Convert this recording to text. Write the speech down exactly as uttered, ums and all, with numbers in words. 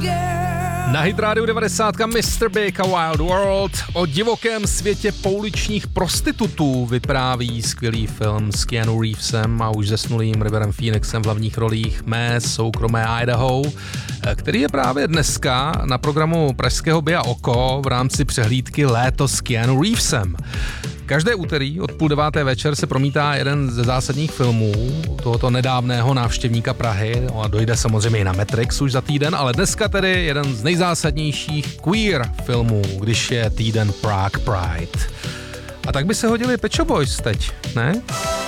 Na Hit Radio devadesát mister Big a Wild World. O divokém světě pouličních prostitutů vypráví skvělý film s Keanu Reevesem a už zesnulým Riverem Phoenixem v hlavních rolích Mé soukromé Idaho, který je právě dneska na programu pražského Bia Oko v rámci přehlídky Léto s Keanu Reevesem. Každé úterý od půl deváté večer se promítá jeden ze zásadních filmů tohoto nedávného návštěvníka Prahy, no a dojde samozřejmě i na Matrix už za týden, ale dneska tedy jeden z nejzásadnějších queer filmů, když je týden Prague Pride. A tak by se hodili Pet Shop Boys teď, ne?